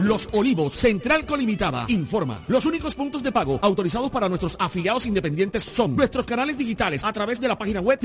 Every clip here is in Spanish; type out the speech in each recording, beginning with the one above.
Los Olivos, Central Colimitada, informa. Los únicos puntos de pago autorizados para nuestros afiliados independientes son nuestros canales digitales a través de la página web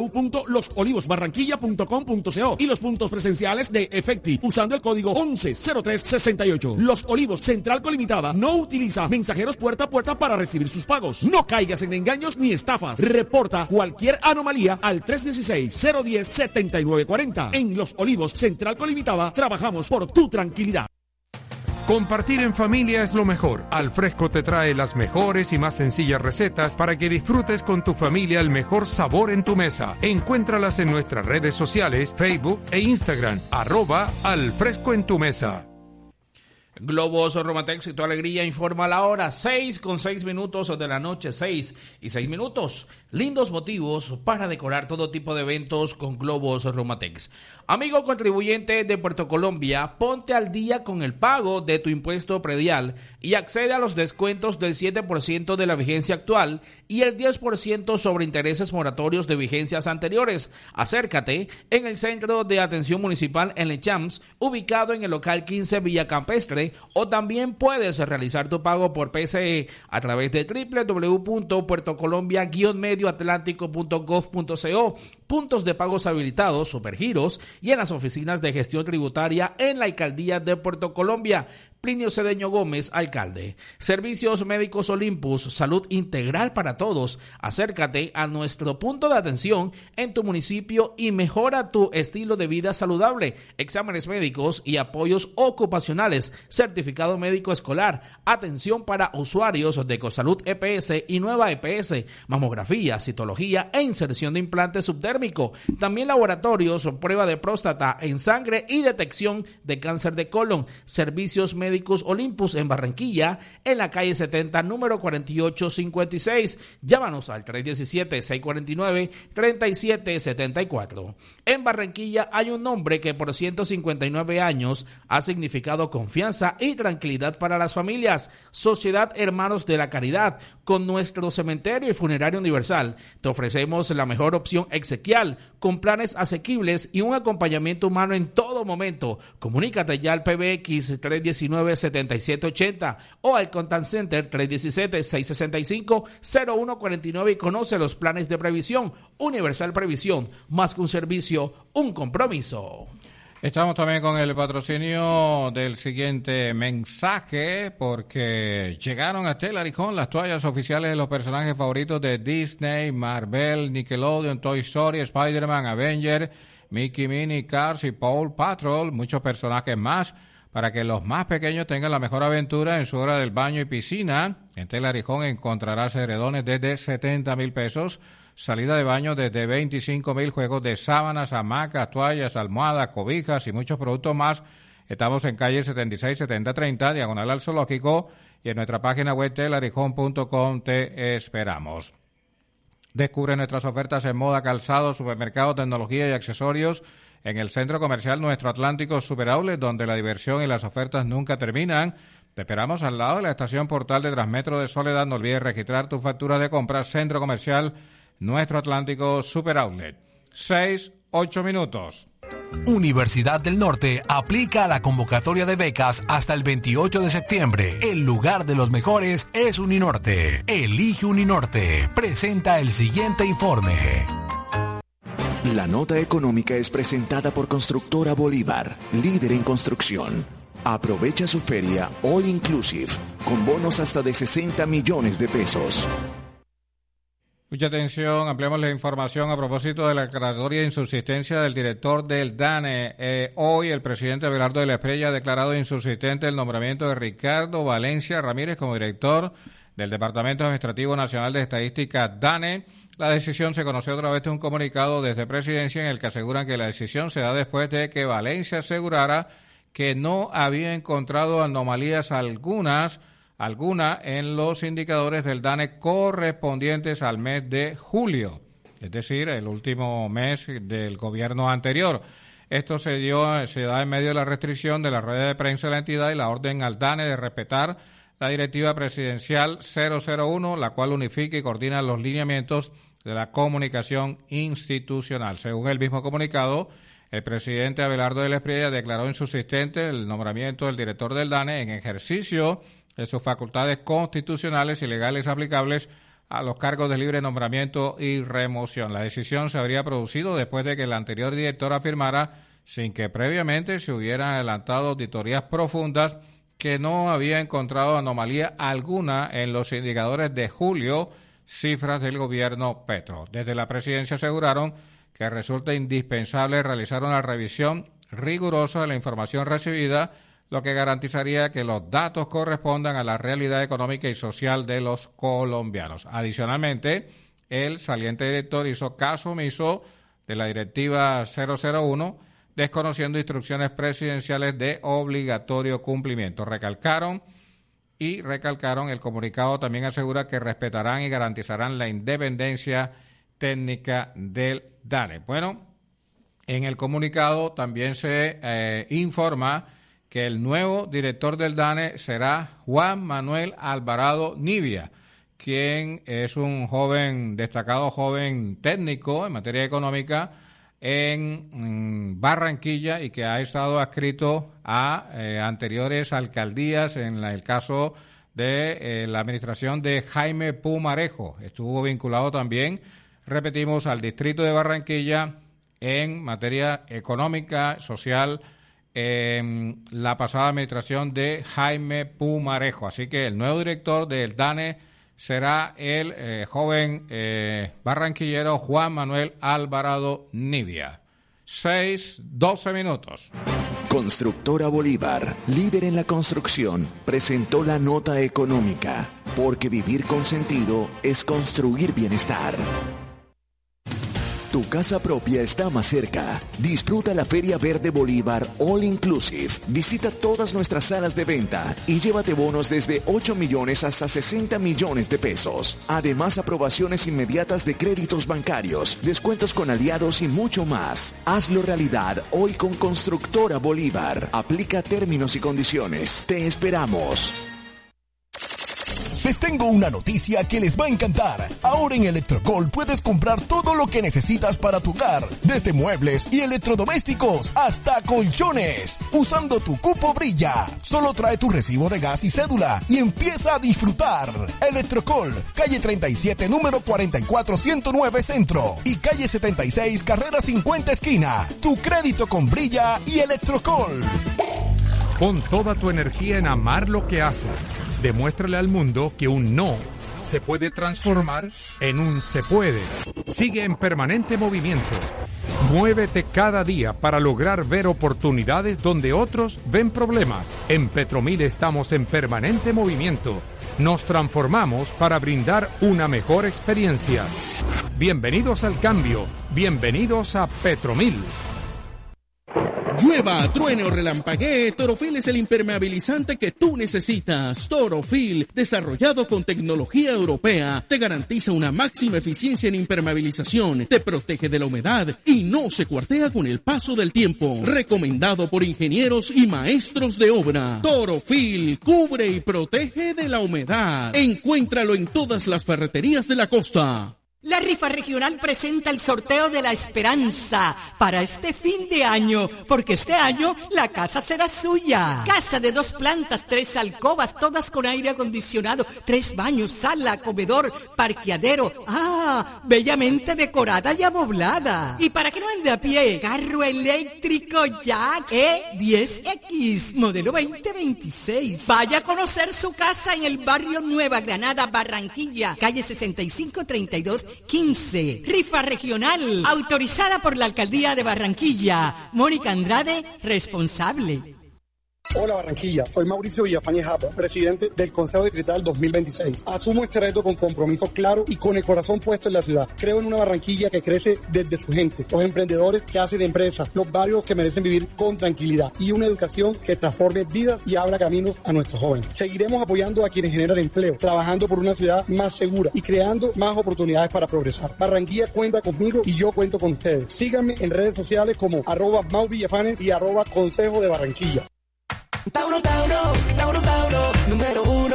www.losolivosbarranquilla.com.co y los puntos presenciales de Efecti usando el código 110368. Los Olivos, Central Colimitada, no utiliza mensajeros puerta a puerta para recibir sus pagos. No caigas en engaños ni estafas. Reporta cualquier anomalía al 316-010-7940. En Los Olivos, Central Colimitada, trabajamos por tu tranquilidad. Compartir en familia es lo mejor. Alfresco te trae las mejores y más sencillas recetas para que disfrutes con tu familia el mejor sabor en tu mesa. Encuéntralas en nuestras redes sociales, Facebook e Instagram, @Alfresco en tu mesa. Globos Romatex y tu alegría informa la hora, 6:06 de la noche, 6:06. Lindos motivos para decorar todo tipo de eventos con Globos Romatex. Amigo contribuyente de Puerto Colombia, ponte al día con el pago de tu impuesto predial y accede a los descuentos del 7% de la vigencia actual y el 10% sobre intereses moratorios de vigencias anteriores. Acércate en el Centro de Atención Municipal en Lechams, ubicado en el local 15 Villa Campestre, o también puedes realizar tu pago por PCE a través de www.puertocolombia-medioatlántico.gov.co, puntos de pagos habilitados, supergiros y en las oficinas de gestión tributaria en la Alcaldía de Puerto Colombia. Plinio Cedeño Gómez, alcalde. Servicios Médicos Olympus, salud integral para todos. Acércate a nuestro punto de atención en tu municipio y mejora tu estilo de vida saludable. Exámenes médicos y apoyos ocupacionales, certificado médico escolar, atención para usuarios de Ecosalud EPS y Nueva EPS, mamografía, citología e inserción de implante subdérmico. También laboratorios, prueba de próstata en sangre y detección de cáncer de colon. Servicios Médicos Olympus en Barranquilla, en la calle 70, número 4856. Llámanos al 317-649-3774. En Barranquilla hay un nombre que por 159 años ha significado confianza y tranquilidad para las familias. Sociedad Hermanos de la Caridad. Con nuestro cementerio y funerario universal, te ofrecemos la mejor opción exequial, con planes asequibles y un acompañamiento humano en todo momento. Comunícate ya al PBX 319-7780 o al Contact Center 317-665-0149 y conoce los planes de previsión. Universal Previsión, más que un servicio, un compromiso. Estamos también con el patrocinio del siguiente mensaje, porque llegaron a Estela Arijón las toallas oficiales de los personajes favoritos de Disney, Marvel, Nickelodeon, Toy Story, Spider-Man, Avenger, Mickey, Minnie, Cars y Paw Patrol, muchos personajes más, para que los más pequeños tengan la mejor aventura en su hora del baño y piscina. En Estela Arijón encontrarás edredones desde 70,000 pesos, salida de baño desde 25,000, juegos de sábanas, hamacas, toallas, almohadas, cobijas y muchos productos más. Estamos en calle 76-7030, diagonal al Zoológico, y en nuestra página web telarijón.com te esperamos. Descubre nuestras ofertas en moda, calzado, supermercado, tecnología y accesorios en el Centro Comercial Nuestro Atlántico Super Outlet, donde la diversión y las ofertas nunca terminan. Te esperamos al lado de la estación Portal de Transmetro de Soledad. No olvides registrar tu factura de compra. Centro Comercial Nuestro Atlántico Super Outlet. 6:08 minutos. Universidad del Norte aplica a la convocatoria de becas hasta el 28 de septiembre. El lugar de los mejores es Uninorte. Elige Uninorte. Presenta el siguiente informe. La nota económica es presentada por Constructora Bolívar, líder en construcción. Aprovecha su feria All Inclusive con bonos hasta de 60 millones de pesos. Mucha atención, ampliamos la información a propósito de la declaratoria de insubsistencia del director del DANE. Hoy el presidente Abelardo de la Espriella ha declarado insubsistente el nombramiento de Ricardo Valencia Ramírez como director del Departamento Administrativo Nacional de Estadística DANE. La decisión se conoció a través de un comunicado desde Presidencia en el que aseguran que la decisión se da después de que Valencia asegurara que no había encontrado anomalías alguna en los indicadores del DANE correspondientes al mes de julio, es decir, el último mes del gobierno anterior. Esto se da en medio de la restricción de la rueda de prensa de la entidad y la orden al DANE de respetar la Directiva Presidencial 001, la cual unifica y coordina los lineamientos de la comunicación institucional. Según el mismo comunicado, El presidente Abelardo de la Espriella declaró insubsistente el nombramiento del director del DANE en ejercicio de sus facultades constitucionales y legales aplicables a los cargos de libre nombramiento y remoción. La decisión se habría producido después de que el anterior director afirmara, sin que previamente se hubieran adelantado auditorías profundas, que no había encontrado anomalía alguna en los indicadores de julio, cifras del gobierno Petro. Desde la presidencia aseguraron que resulta indispensable realizar una revisión rigurosa de la información recibida, lo que garantizaría que los datos correspondan a la realidad económica y social de los colombianos. Adicionalmente, el saliente director hizo caso omiso de la Directiva 001, desconociendo instrucciones presidenciales de obligatorio cumplimiento. Recalcaron, el comunicado también asegura que respetarán y garantizarán la independencia técnica del DANE. Bueno, en el comunicado también se informa que el nuevo director del DANE será Juan Manuel Alvarado Nivia, quien es un destacado joven técnico en materia económica en Barranquilla y que ha estado adscrito a anteriores alcaldías en el caso de la administración de Jaime Pumarejo. Estuvo vinculado también, repetimos, al distrito de Barranquilla en materia económica, social, en la pasada administración de Jaime Pumarejo. Así que el nuevo director del DANE será el joven barranquillero Juan Manuel Alvarado Nivia. 6:12 minutos. Constructora Bolívar, líder en la construcción, presentó la nota económica, porque vivir con sentido es construir bienestar. Tu casa propia está más cerca. Disfruta la Feria Verde Bolívar All Inclusive. Visita todas nuestras salas de venta y llévate bonos desde 8 millones hasta 60 millones de pesos. Además, aprobaciones inmediatas de créditos bancarios, descuentos con aliados y mucho más. Hazlo realidad hoy con Constructora Bolívar. Aplica términos y condiciones. Te esperamos. Les tengo una noticia que les va a encantar. Ahora en Electrocol puedes comprar todo lo que necesitas para tu hogar, desde muebles y electrodomésticos hasta colchones, usando tu cupo Brilla. Solo trae tu recibo de gas y cédula y empieza a disfrutar. Electrocol, calle 37, número 44109 Centro y calle 76, carrera 50 esquina. Tu crédito con Brilla y Electrocol. Pon toda tu energía en amar lo que haces. Demuéstrale al mundo que un no se puede transformar en un se puede. Sigue en permanente movimiento. Muévete cada día para lograr ver oportunidades donde otros ven problemas. En Petromil estamos en permanente movimiento. Nos transformamos para brindar una mejor experiencia. Bienvenidos al cambio. Bienvenidos a Petromil. Llueva, truene o relampaguee, Torofil es el impermeabilizante que tú necesitas. Torofil, desarrollado con tecnología europea, te garantiza una máxima eficiencia en impermeabilización, te protege de la humedad y no se cuartea con el paso del tiempo. Recomendado por ingenieros y maestros de obra. Torofil, cubre y protege de la humedad. Encuéntralo en todas las ferreterías de la costa. La rifa regional presenta el sorteo de la esperanza para este fin de año, porque este año la casa será suya. Casa de 2 plantas, 3 alcobas, todas con aire acondicionado, 3 baños, sala, comedor, parqueadero. Bellamente decorada y amoblada. Y para que no ande a pie, carro eléctrico Jack E10X, modelo 2026. Vaya a conocer su casa en el barrio Nueva Granada, Barranquilla, calle 6532 15. Rifa regional, autorizada por la Alcaldía de Barranquilla. Mónica Andrade, responsable. Hola Barranquilla, soy Mauricio Villafañe Japa, presidente del Consejo Distrital 2026. Asumo este reto con compromiso claro y con el corazón puesto en la ciudad. Creo en una Barranquilla que crece desde su gente, los emprendedores que hacen empresas, los barrios que merecen vivir con tranquilidad y una educación que transforme vidas y abra caminos a nuestros jóvenes. Seguiremos apoyando a quienes generan empleo, trabajando por una ciudad más segura y creando más oportunidades para progresar. Barranquilla cuenta conmigo y yo cuento con ustedes. Síganme en redes sociales como @MauVillafañe y @Consejo de Barranquilla. Tauro, Tauro, Tauro, Tauro, número 1,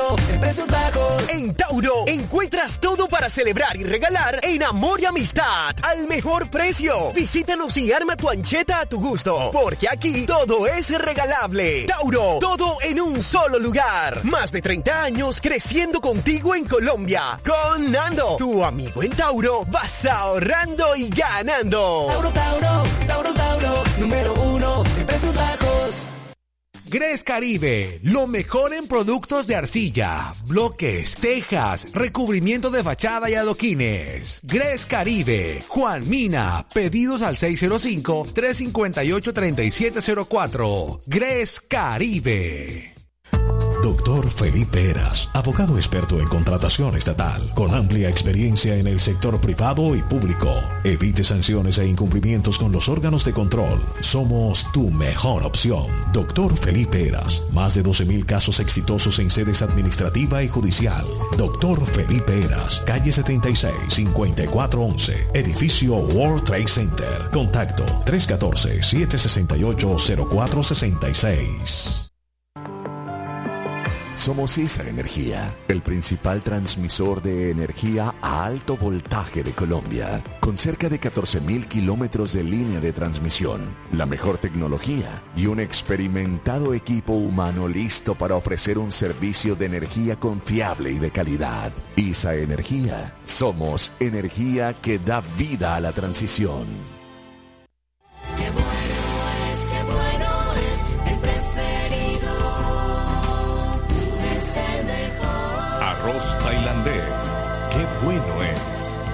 precios bajos. En Tauro encuentras todo para celebrar y regalar en amor y amistad al mejor precio. Visítanos y arma tu ancheta a tu gusto, porque aquí todo es regalable. Tauro, todo en un solo lugar. Más de 30 años creciendo contigo en Colombia. Con Nando, tu amigo en Tauro, vas ahorrando y ganando. Tauro, Tauro, Tauro, Tauro, número 1 en precios bajos. Gres Caribe, lo mejor en productos de arcilla, bloques, tejas, recubrimiento de fachada y adoquines. Gres Caribe, Juan Mina, pedidos al 605-358-3704. Gres Caribe. Doctor Felipe Heras, abogado experto en contratación estatal, con amplia experiencia en el sector privado y público. Evite sanciones e incumplimientos con los órganos de control. Somos tu mejor opción. Doctor Felipe Heras, más de 12,000 casos exitosos en sedes administrativa y judicial. Doctor Felipe Heras, calle 76, 5411, edificio World Trade Center. Contacto 314-768-0466. Somos ESA Energía, el principal transmisor de energía a alto voltaje de Colombia, con cerca de 14,000 kilómetros de línea de transmisión, la mejor tecnología y un experimentado equipo humano listo para ofrecer un servicio de energía confiable y de calidad. ESA Energía, somos energía que da vida a la transición. Arroz tailandés, qué bueno es.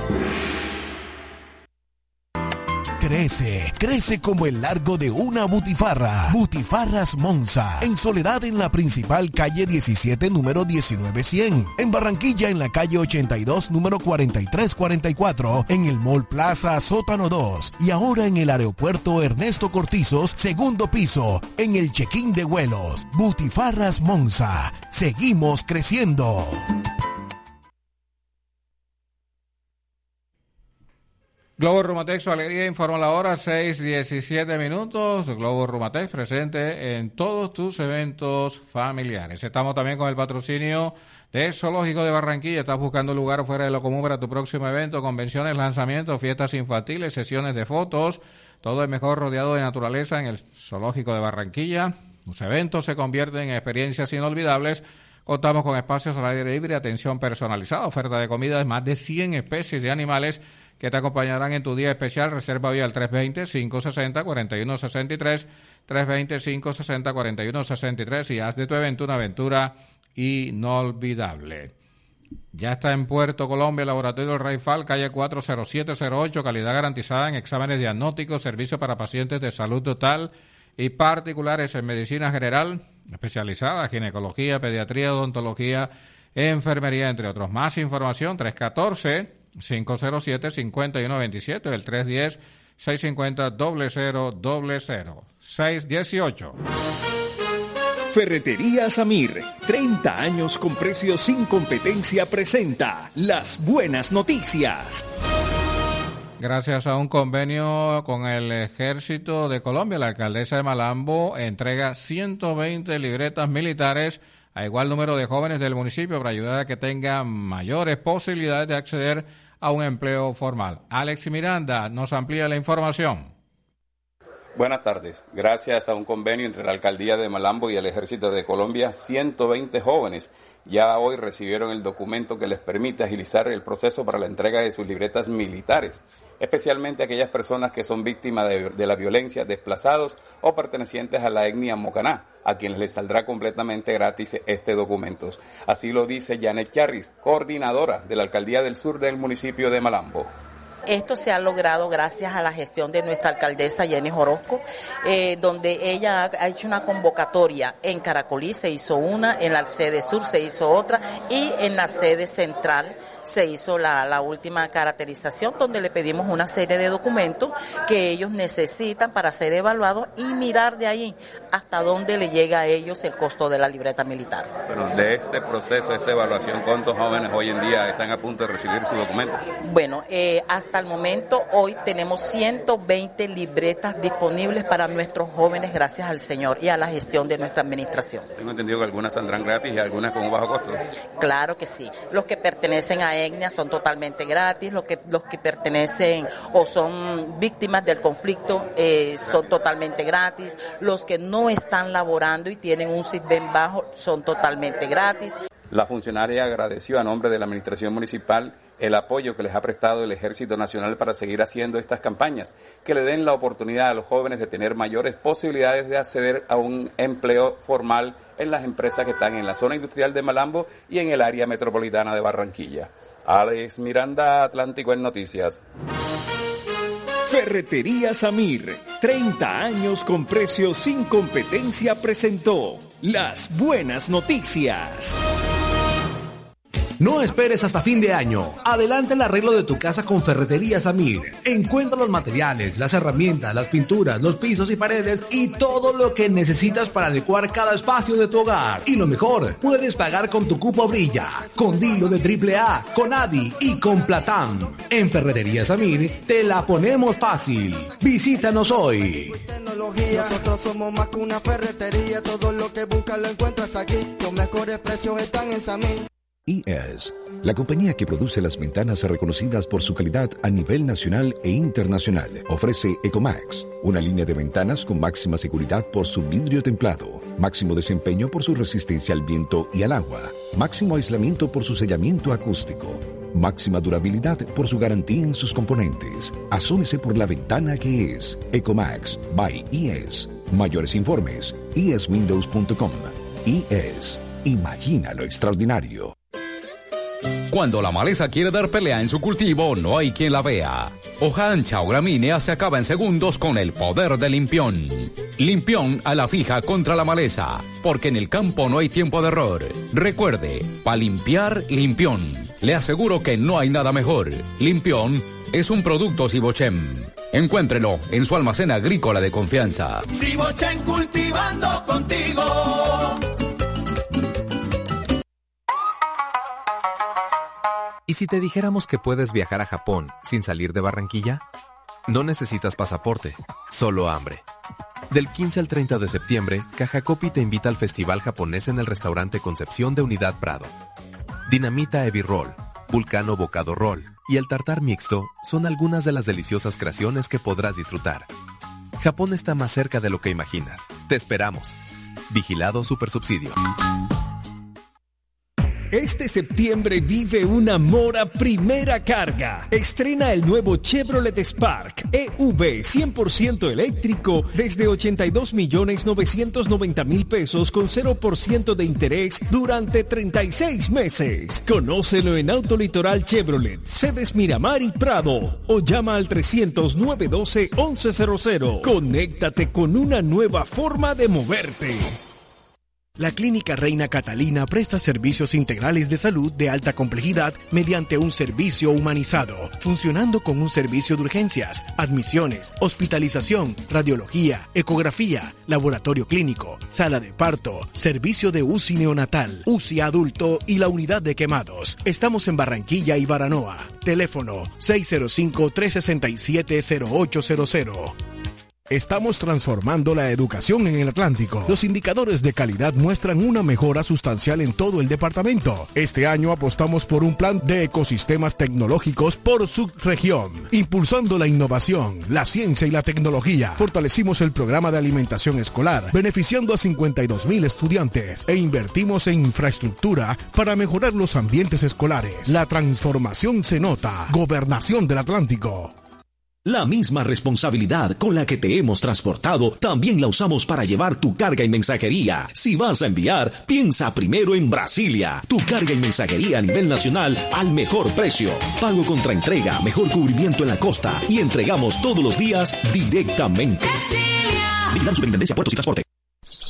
Crece como el largo de una butifarra. Butifarras Monza, en Soledad en la principal calle 17, número 19100. En Barranquilla en la calle 82, número 4344. En el Mall Plaza Sótano 2. Y ahora en el aeropuerto Ernesto Cortizos, segundo piso, en el check-in de vuelos. Butifarras Monza, seguimos creciendo. Globo Rumatex, su alegría, informa la hora, 6:17 minutos. Globo Rumatex presente en todos tus eventos familiares. Estamos también con el patrocinio de Zoológico de Barranquilla. Estás buscando un lugar fuera de lo común para tu próximo evento, convenciones, lanzamientos, fiestas infantiles, sesiones de fotos. Todo es mejor rodeado de naturaleza en el Zoológico de Barranquilla. Tus eventos se convierten en experiencias inolvidables. Contamos con espacios al aire libre, atención personalizada, oferta de comida de más de 100 especies de animales que te acompañarán en tu día especial. Reserva vía al 320-560-4163, 320-560-4163 y haz de tu evento una aventura inolvidable. Ya está en Puerto Colombia el Laboratorio Raifal, calle 40708, calidad garantizada en exámenes diagnósticos, servicio para pacientes de salud total y particulares en medicina general, especializada, ginecología, pediatría, odontología, enfermería, entre otros. Más información, 314-507-5127, el 310-650-0000, 618. Ferretería Samir, 30 años con precios sin competencia, presenta las buenas noticias. Gracias a un convenio con el Ejército de Colombia, la alcaldesa de Malambo entrega 120 libretas militares a igual número de jóvenes del municipio para ayudar a que tengan mayores posibilidades de acceder a un empleo formal. Alex Miranda nos amplía la información. Buenas tardes. Gracias a un convenio entre la Alcaldía de Malambo y el Ejército de Colombia, 120 jóvenes ya hoy recibieron el documento que les permite agilizar el proceso para la entrega de sus libretas militares, especialmente aquellas personas que son víctimas de la violencia, desplazados o pertenecientes a la etnia Mocaná, a quienes les saldrá completamente gratis este documento. Así lo dice Janet Charris, coordinadora de la Alcaldía del Sur del municipio de Malambo. Esto se ha logrado gracias a la gestión de nuestra alcaldesa Jenny Orozco, donde ella ha hecho una convocatoria. En Caracolí se hizo una, en la sede sur se hizo otra y en la sede central se hizo la última caracterización, donde le pedimos una serie de documentos que ellos necesitan para ser evaluados y mirar de ahí hasta dónde le llega a ellos el costo de la libreta militar. Pero de este proceso, esta evaluación, ¿cuántos jóvenes hoy en día están a punto de recibir sus documentos? Bueno, hasta el momento hoy tenemos 120 libretas disponibles para nuestros jóvenes, gracias al Señor y a la gestión de nuestra administración. Tengo entendido que algunas saldrán gratis y algunas con un bajo costo. Claro que sí. Los que pertenecen a EGNIA son totalmente gratis, los que pertenecen o son víctimas del conflicto son totalmente gratis, los que no están laborando y tienen un SISBEN bajo son totalmente gratis. La funcionaria agradeció a nombre de la Administración Municipal el apoyo que les ha prestado el Ejército Nacional para seguir haciendo estas campañas, que le den la oportunidad a los jóvenes de tener mayores posibilidades de acceder a un empleo formal en las empresas que están en la zona industrial de Malambo y en el área metropolitana de Barranquilla. Alex Miranda, Atlántico en Noticias. Ferretería Samir, 30 años con precios sin competencia, presentó las buenas noticias. No esperes hasta fin de año. Adelanta el arreglo de tu casa con Ferretería Samir. Encuentra los materiales, las herramientas, las pinturas, los pisos y paredes y todo lo que necesitas para adecuar cada espacio de tu hogar. Y lo mejor, puedes pagar con tu cupo Brilla, con Dilo de AAA, con Adi y con Platán. En Ferretería Samir te la ponemos fácil. Visítanos hoy. Nosotros somos más que una ferretería. Todo lo que buscas lo encuentras aquí. Los mejores precios están en Samir. IES, la compañía que produce las ventanas reconocidas por su calidad a nivel nacional e internacional, ofrece Ecomax, una línea de ventanas con máxima seguridad por su vidrio templado, máximo desempeño por su resistencia al viento y al agua, máximo aislamiento por su sellamiento acústico, máxima durabilidad por su garantía en sus componentes. Asómese por la ventana que es Ecomax by IES. Mayores informes, ieswindows.com. IES, imagina lo extraordinario. Cuando la maleza quiere dar pelea en su cultivo, no hay quien la vea. Hoja ancha o gramínea se acaba en segundos con el poder de Limpión. Limpión a la fija contra la maleza, porque en el campo no hay tiempo de error. Recuerde, para limpiar, Limpión. Le aseguro que no hay nada mejor. Limpión es un producto Sibochem. Encuéntrelo en su almacén agrícola de confianza. Sibochem, cultivando contigo. ¿Y si te dijéramos que puedes viajar a Japón sin salir de Barranquilla? No necesitas pasaporte, solo hambre. Del 15 al 30 de septiembre, Caja Copi te invita al Festival Japonés en el restaurante Concepción de Unidad Prado. Dinamita Ebi Roll, Vulcano Bocado Roll y el tartar mixto son algunas de las deliciosas creaciones que podrás disfrutar. Japón está más cerca de lo que imaginas. Te esperamos. Vigilado Supersubsidio. Este septiembre vive un amor a primera carga. Estrena el nuevo Chevrolet Spark EV 100% eléctrico desde 82.990.000 pesos con 0% de interés durante 36 meses. Conócelo en Autolitoral Chevrolet, sedes Miramar y Prado o llama al 300-912-1100. Conéctate con una nueva forma de moverte. La Clínica Reina Catalina presta servicios integrales de salud de alta complejidad mediante un servicio humanizado, funcionando con un servicio de urgencias, admisiones, hospitalización, radiología, ecografía, laboratorio clínico, sala de parto, servicio de UCI neonatal, UCI adulto y la unidad de quemados. Estamos en Barranquilla y Baranoa. Teléfono 605-367-0800. Estamos transformando la educación en el Atlántico. Los indicadores de calidad muestran una mejora sustancial en todo el departamento. Este año apostamos por un plan de ecosistemas tecnológicos por subregión, impulsando la innovación, la ciencia y la tecnología. Fortalecimos el programa de alimentación escolar, beneficiando a 52,000 estudiantes e invertimos en infraestructura para mejorar los ambientes escolares. La transformación se nota. Gobernación del Atlántico. La misma responsabilidad con la que te hemos transportado, también la usamos para llevar tu carga y mensajería. Si vas a enviar, piensa primero en Brasilia. Tu carga y mensajería a nivel nacional al mejor precio. Pago contra entrega, mejor cubrimiento en la costa y entregamos todos los días directamente. Vigilando Superintendencia Puertos y Transporte.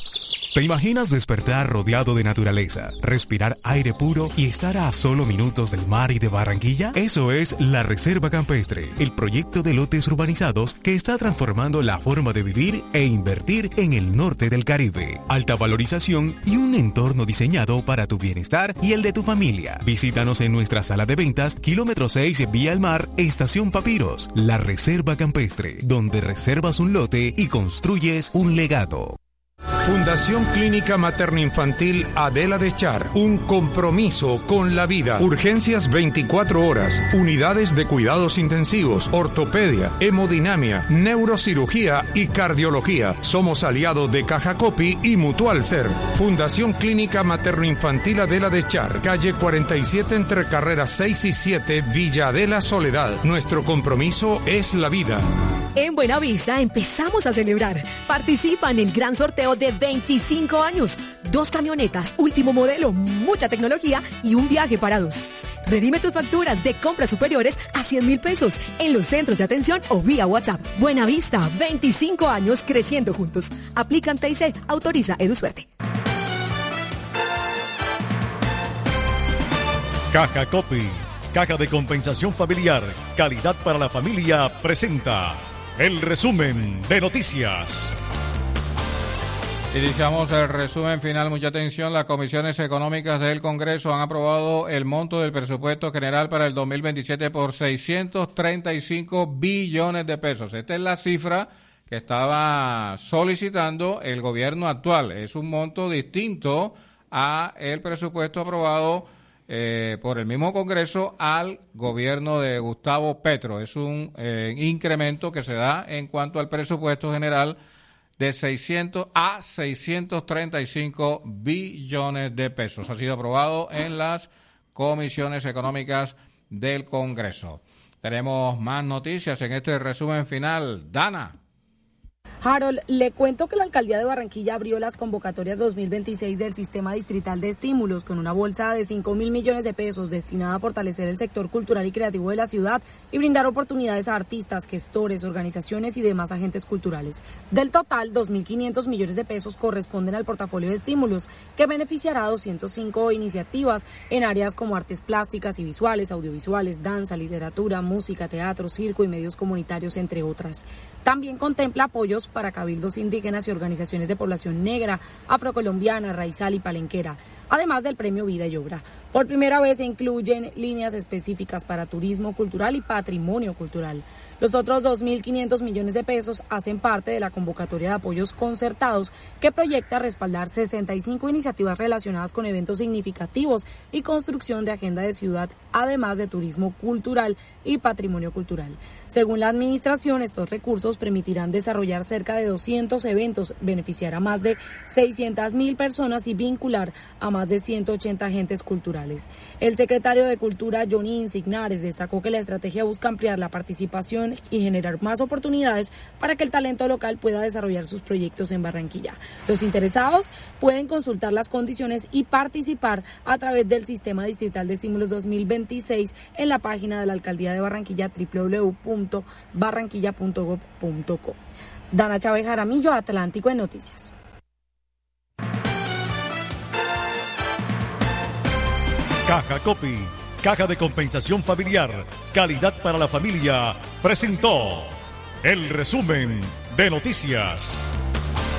¿Te imaginas despertar rodeado de naturaleza, respirar aire puro y estar a solo minutos del mar y de Barranquilla? Eso es La Reserva Campestre, el proyecto de lotes urbanizados que está transformando la forma de vivir e invertir en el norte del Caribe. Alta valorización y un entorno diseñado para tu bienestar y el de tu familia. Visítanos en nuestra sala de ventas, kilómetro 6, Vía al Mar, Estación Papiros. La Reserva Campestre, donde reservas un lote y construyes un legado. Fundación Clínica Materno-Infantil Adela de Char, un compromiso con la vida. Urgencias 24 horas, unidades de cuidados intensivos, ortopedia, hemodinamia, neurocirugía y cardiología. Somos aliados de Caja Copy y Mutual Ser. Fundación Clínica Materno-Infantil Adela de Char, calle 47 entre carreras 6 y 7, Villa Adela Soledad. Nuestro compromiso es la vida. En Buenavista empezamos a celebrar. Participa en el gran sorteo de 25 años. 2 camionetas, último modelo, mucha tecnología y un viaje para 2. Redime tus facturas de compras superiores a 100,000 pesos en los centros de atención o vía WhatsApp. Buenavista, 25 años creciendo juntos. Aplican TIC, autoriza EduSuerte. Caja Copy, Caja de Compensación Familiar, calidad para la familia, presenta el resumen de noticias. Iniciamos el resumen final. Mucha atención. Las comisiones económicas del Congreso han aprobado el monto del presupuesto general para el 2027 por 635 billones de pesos. Esta es la cifra que estaba solicitando el gobierno actual. Es un monto distinto a el presupuesto aprobado por el mismo Congreso al gobierno de Gustavo Petro. Es un incremento que se da en cuanto al presupuesto general de 600 a 635 billones de pesos. Ha sido aprobado en las comisiones económicas del Congreso. Tenemos más noticias en este resumen final. Dana. Harold, le cuento que la Alcaldía de Barranquilla abrió las convocatorias 2026 del Sistema Distrital de Estímulos con una bolsa de 5.000 millones de pesos destinada a fortalecer el sector cultural y creativo de la ciudad y brindar oportunidades a artistas, gestores, organizaciones y demás agentes culturales. Del total, 2.500 millones de pesos corresponden al portafolio de estímulos, que beneficiará a 205 iniciativas en áreas como artes plásticas y visuales, audiovisuales, danza, literatura, música, teatro, circo y medios comunitarios, entre otras. También contempla apoyos para cabildos indígenas y organizaciones de población negra, afrocolombiana, raizal y palenquera, además del premio Vida y Obra. Por primera vez se incluyen líneas específicas para turismo cultural y patrimonio cultural. Los otros 2.500 millones de pesos hacen parte de la convocatoria de apoyos concertados que proyecta respaldar 65 iniciativas relacionadas con eventos significativos y construcción de agenda de ciudad, además de turismo cultural y patrimonio cultural. Según la administración, estos recursos permitirán desarrollar cerca de 200 eventos, beneficiar a más de 600.000 personas y vincular a más de 180 agentes culturales. El secretario de Cultura, Johnny Insignares, destacó que la estrategia busca ampliar la participación y generar más oportunidades para que el talento local pueda desarrollar sus proyectos en Barranquilla. Los interesados pueden consultar las condiciones y participar a través del Sistema Distrital de Estímulos 2026 en la página de la Alcaldía de Barranquilla, www.barranquilla.gov.co. Dana Chávez Jaramillo, Atlántico en Noticias. Caja Copy, Caja de Compensación Familiar, calidad para la familia, presentó el resumen de noticias.